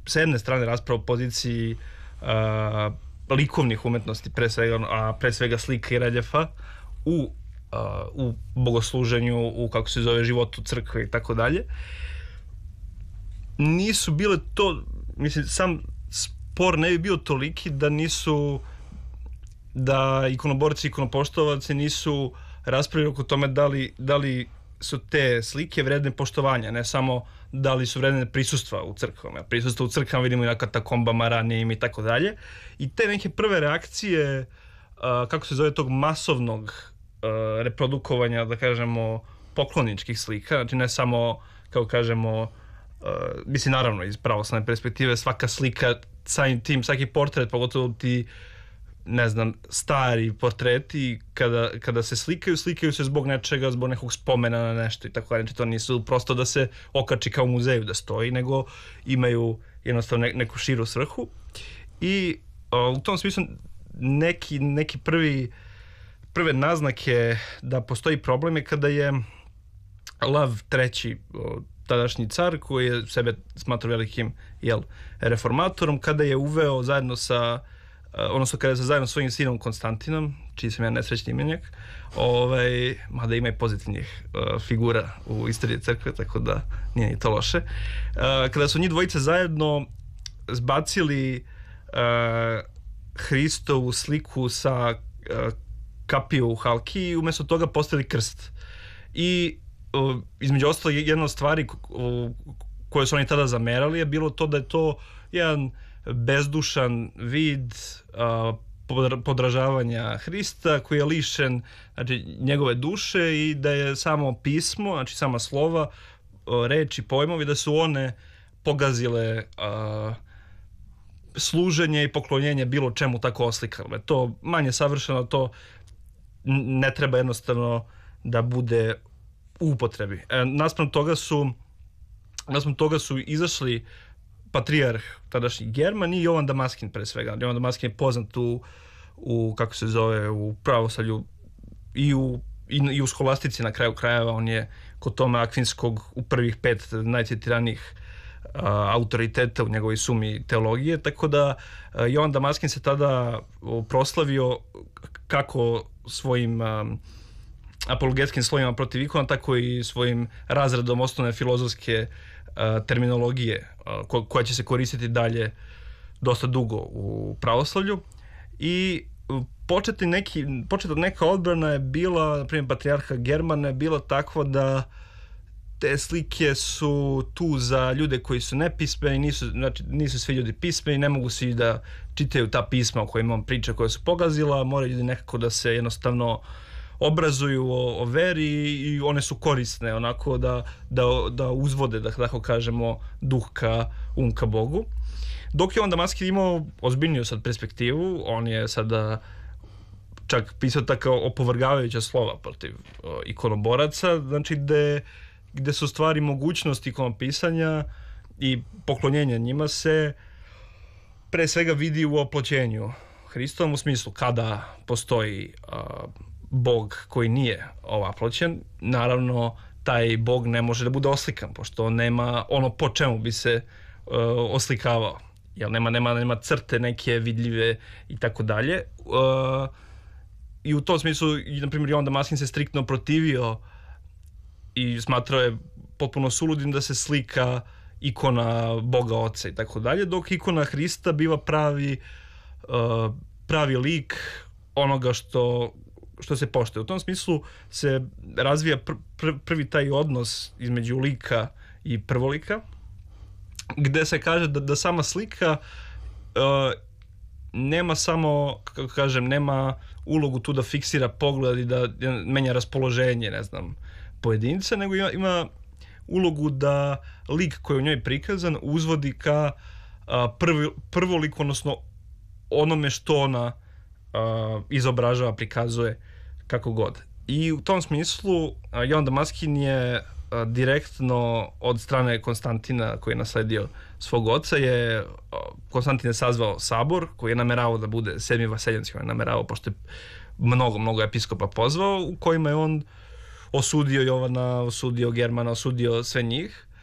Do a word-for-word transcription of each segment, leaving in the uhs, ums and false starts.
sa jedne strane rasprava o poziciji uh, likovnih umetnosti, pre svega, a pre svega slika i reljefa u, uh, u bogosluženju, u kako se zove životu crkve i tako dalje. Nisu bile to, mislim, sam spor ne bi bio toliki da nisu, da ikonoborci i ikonopoštovaci nisu raspravili oko tome da li, da li su te slike vredne poštovanja, ne samo da li su vredne prisustva u crkvama. Prisustva u crkvama vidimo i na katakombama ranijim i tako dalje. I te neke prve reakcije, uh, kako se zove, tog masovnog uh, reprodukovanja, da kažemo, pokloničkih slika, znači ne samo, kao kažemo, uh, mislim, naravno, iz pravoslavne perspektive, svaka slika, samim tim, svaki portret, pogotovo ti, ne znam, stari portreti, kada, kada se slikaju, slikaju se zbog nečega, zbog nekog spomena na nešto i tako dalje. Znači, to nisu prosto da se okači kao u muzeju da stoji, nego imaju jednostavno ne, neku širu svrhu. I o, u tom smislu neki, neki prvi, prve naznake da postoji problem je kada je Lav treći, o, tadašnji car, koji je sebe smatrao velikim, jel, reformatorom, kada je uveo zajedno sa odnosno kada se zajedno s svojim sinom Konstantinom, čiji sam ja nesrećni imenjak, ovaj, mada ima i pozitivnih uh, figura u istoriji crkve, tako da nije ni to loše. Uh, kada su njih dvojice zajedno zbacili uh, Hristovu sliku sa uh, kapiju u halki i umjesto toga postavili krst. I uh, između ostalo jedna od stvari uh, koje su oni tada zamerali je bilo to da je to jedan bezdušan vid uh, podražavanja Hrista koji je lišen, znači, njegove duše i da je samo pismo, znači sama slova, uh, reči, pojmovi, da su one pogazile uh, služenje i poklonjenje bilo čemu tako oslikano. To manje savršeno, to ne treba jednostavno da bude u upotrebi. E, naspram toga su naspram toga su izašli patrijarh tadašnji German i Jovan Damaskin pre svega. Jovan Damaskin je poznat u, u kako se zove, u pravoslavlju i u, i, i u skolastici na kraju krajeva. On je kod Toma Akvinskog u prvih pet najcitiranijih uh, autoriteta u njegovoj sumi teologije, tako da uh, Jovan Damaskin se tada uh, proslavio kako svojim um, apologetskim slovima protiv ikona, tako i svojim razredom osnovne filozofske terminologije koja će se koristiti dalje dosta dugo u pravoslavlju. I početni neki, početna neka odbrana je bila, na primjer, patrijarha Germana je bila takva da te slike su tu za ljude koji su nepismeni, nisu, znači, nisu svi ljudi pismeni, ne mogu svi da čitaju ta pisma o kojima on priča, koja su pogazila, moraju ljudi nekako da se jednostavno obrazuju o, o veri i one su korisne onako da, da, da uzvode, da tako kažemo, duh ka, um ka Bogu. Dok je on Damaskin imao ozbiljniju sad perspektivu, on je sada čak pisao tako opovrgavajuća slova protiv o, ikonoboraca, znači gde, gde su stvari mogućnost ikonopisanja i poklonjenja njima se pre svega vidi u oploćenju Hristovom, u smislu kada postoji a, Bog koji nije ovaploćen, naravno taj Bog ne može da bude oslikan, pošto nema ono po čemu bi se uh, oslikavao. Jel, nema, nema, nema crte neke vidljive i tako dalje. Uh, I u tom smislu, na primjer, Jovan Damaskin se striktno protivio i smatrao je potpuno suludim da se slika ikona Boga Oca i tako dalje, dok ikona Hrista biva pravi, uh, pravi lik onoga što što se poštuje. U tom smislu se razvija pr pr prvi taj odnos između lika i prvolika, gde se kaže da, da sama slika uh, nema samo, kako kažem, nema ulogu tu da fiksira pogled i da menja raspoloženje, ne znam, pojedinca, nego ima, ima ulogu da lik koji je u njoj prikazan uzvodi ka uh, prvi, prvolik, odnosno onome što ona Uh, izobražava, prikazuje, kako god. I u tom smislu uh, Jovan Damaskin je uh, direktno od strane Konstantina, koji je nasledio svog oca, je uh, Konstantin je sazvao sabor koji je nameravao da bude sedmi vaseljanski, on je nameravao, pošto je mnogo, mnogo episkopa pozvao, u kojima je on osudio Jovana, osudio Germana, osudio sve njih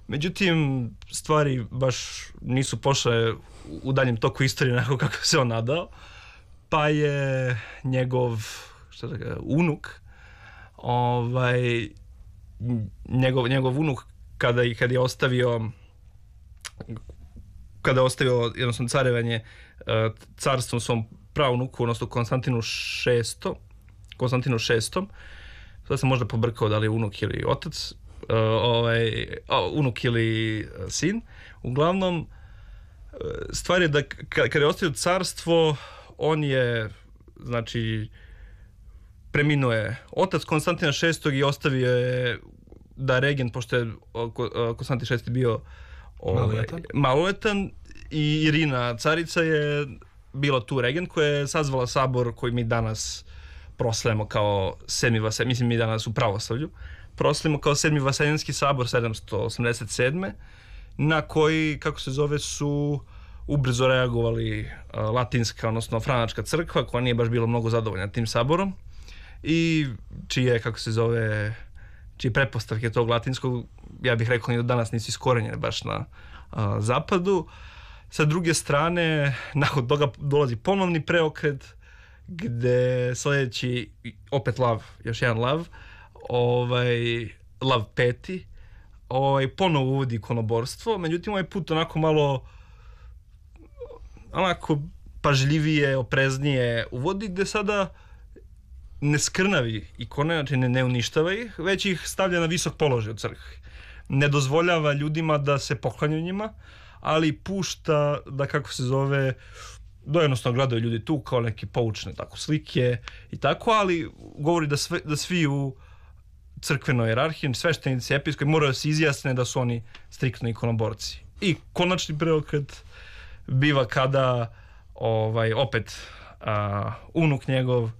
Međutim, stvari baš nisu pošle u daljem toku istorije onako kako se on nadao, pa je njegov, šta da ga, unuk, ovaj, njegov, njegov unuk kada, kada je ostavio kada je ostavio jednostavno carevanje carstvom svom praunuku, odnosno Konstantinu šestom, Konstantinu šestom, sada sam možda pobrkao da li je unuk ili otac, uh, ovaj, uh, unuk ili sin. Uglavnom, stvar je da kada je ostavio carstvo, on je, znači, preminuo je otac Konstantina šestog i ostavio je da regent, pošto je Konstantin šesti bio ovaj, maloletan. maloletan i Irina carica je bila tu regent koja je sazvala sabor koji mi danas proslavljamo kao sedmi vaseljanski, mislim mi danas u pravoslavlju, proslavljamo kao sedmi vaseljanski sabor sedamsto osamdeset sedme na koji, kako se zove, su ubrzo reagovali uh, latinska, odnosno franačka crkva koja nije baš bilo mnogo zadovoljna tim saborom i čije, kako se zove, čije pretpostavke tog latinskog, ja bih rekao, ni do danas nisu iskorenjene baš na uh, zapadu. Sa druge strane, nakon toga dolazi ponovni preokret, gde sljedeći, opet Lav, još jedan Lav, ovaj, Lav peti, ovaj, ponovo uvodi ikonoborstvo, međutim ovaj put onako malo onako pažljivije, opreznije uvodi, gde sada ne skrnavi ikone, znači ne, ne uništava ih, već ih stavlja na visok položaj u crkvi. Ne dozvoljava ljudima da se poklanjaju njima, ali pušta da, kako se zove, da jednostavno gledaju ljudi tu kao neke poučne tako slike i tako, ali govori da, sve, da svi u crkvenoj jerarhiji, sveštenici, episkopi moraju se izjasne da su oni striktno ikonoborci. I konačni preokret biva kada ovaj, opet a, unuk njegov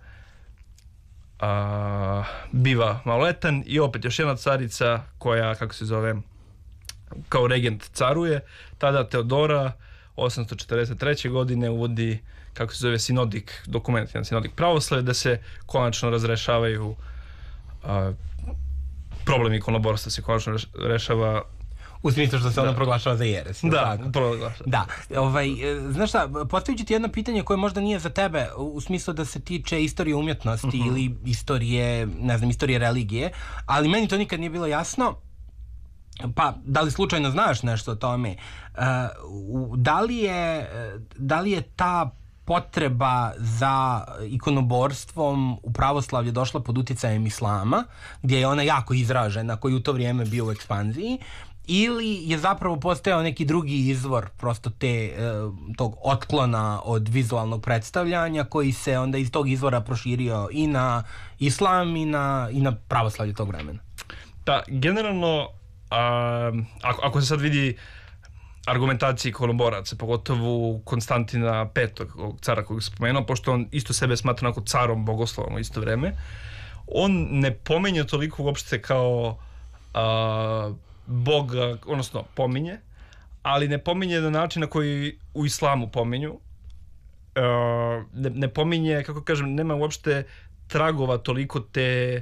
a, biva maloletan i opet još jedna carica koja, kako se zove, kao regent caruje. Tada Teodora osamsto četrdeset treće godine uvodi, kako se zove, sinodik, dokument, jedan sinodik pravoslavlja, da se konačno razrešavaju a, problem ikonoborstva, se konačno rešava. U smislu što se ono proglašava za jeres. Da, proglašava. Da. Ovaj, znaš šta, postavit ću ti jedno pitanje koje možda nije za tebe u smislu da se tiče istorije umjetnosti uh-huh. ili istorije, ne znam, istorije religije, ali meni to nikad nije bilo jasno. Pa, da li slučajno znaš nešto o tome? Uh, da li je, da li je ta potreba za ikonoborstvom u pravoslavlje došla pod uticajem islama, gdje je ona jako izražena, koji u to vrijeme bio u ekspanziji, ili je zapravo postojao neki drugi izvor prosto te, tog otklona od vizualnog predstavljanja koji se onda iz tog izvora proširio i na islam i na, i na pravoslavlje tog vremena? Da, generalno, a, ako, ako se sad vidi argumentaciji ikonoboraca, pogotovo Konstantina petog, cara kojeg sam spomenuo, pošto on isto sebe smatra onako carom, bogoslovom u isto vreme, on ne pominje toliko uopšte kao a, Boga, odnosno pominje, ali ne pominje na način na koji u islamu pominju. Uh, ne, ne pominje, kako kažem, nema uopšte tragova toliko te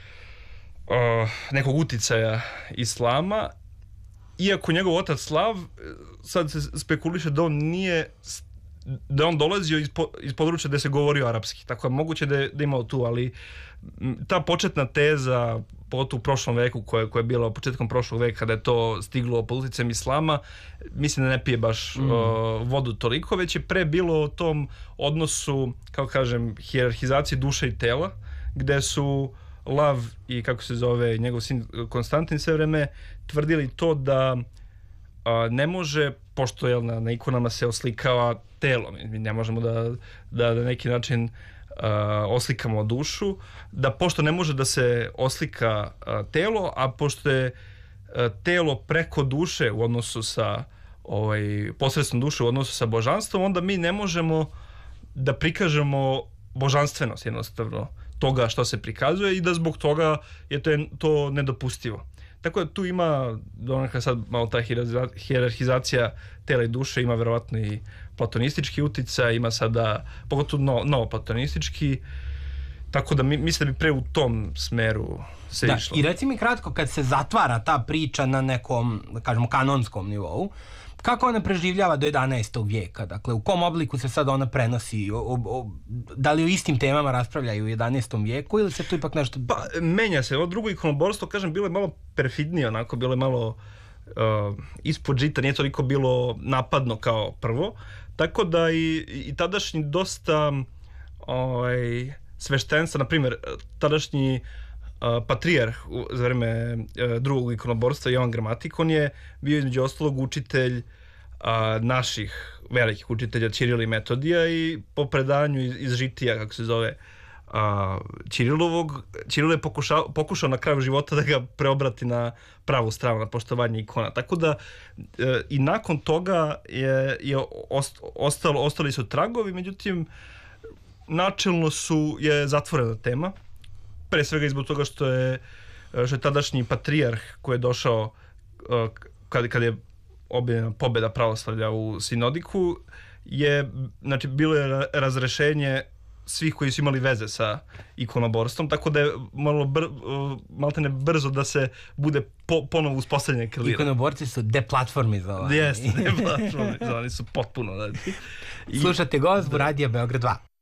uh, nekog uticaja islama, iako njegov otac Slav, sad se spekuliše da on nije, da on dolazio iz, po, iz područja gde se govorio arapski, tako je moguće da je, da je imao tu, ali ta početna teza, pogotovo u prošlom veku, koja, koja je bila početkom prošlog veka, kada je to stiglo pod uticajem islama, mislim da ne pije baš mm. uh, vodu toliko, već je pre bilo o tom odnosu, kako kažem, hijerarhizaciji duše i tela, gde su Lav i, kako se zove, njegov sin Konstantin sve vreme tvrdili to da uh, ne može, pošto jel, na, na ikonama se oslikava telo, mi ne možemo da, da na neki način uh, oslikamo dušu, da pošto ne može da se oslika uh, telo, a pošto je uh, telo preko duše u odnosu sa ovaj, posredstvom duše u odnosu sa božanstvom, onda mi ne možemo da prikažemo božanstvenost jednostavno toga što se prikazuje i da zbog toga je to, to nedopustivo. Tako da tu ima, donekle sad malo ta hijerarhizacija tela i duše, ima verovatno i platonistički uticaj, ima sada, pogotovo no, novo platonistički, Tako da mi, mislim da bi pre u tom smeru se da, išlo. I reci mi kratko, kad se zatvara ta priča na nekom, da kažemo, kanonskom nivou, kako ona preživljava do jedanaestog vijeka? Dakle, u kom obliku se sad ona prenosi? O, o, o, da li o istim temama raspravljaju u jedanaestom vijeku ili se tu ipak nešto... Pa, menja se. Ovo drugo ikonoborstvo, kažem, bilo je malo perfidnije, onako, bilo je malo uh, ispod žita, nije toliko bilo napadno kao prvo. Tako da i, i tadašnji dosta ovaj, sveštenstva, na primjer, tadašnji uh, patrijarh u, za vreme uh, drugog ikonoborstva, Jovan Gramatik, on je bio između ostalog učitelj uh, naših velikih učitelja Ćirila i Metodija i po predanju iz, iz žitija, kako se zove, uh, Ćirilovog, Ćirilo je pokušao, pokušao na kraju života da ga preobrati na pravu stranu, na poštovanje ikona. Tako da uh, i nakon toga je, je ost, ostalo, ostali su tragovi, međutim, načelno su, je zatvorena tema. Pre svega izbog toga što je, što je tadašnji patrijarh koji je došao kad, kad je objavljena pobjeda pravoslavlja u Sinodiku, je, znači, bilo je razrešenje svih koji su imali veze sa ikonoborstvom, tako da je malo br, maltene brzo da se bude po, ponovo uspostavljene krilire. Ikonoborci su deplatformizovani. Jeste, deplatformizovani su potpuno. Znači. I... Slušate Gozbu, Radio Beograd dva.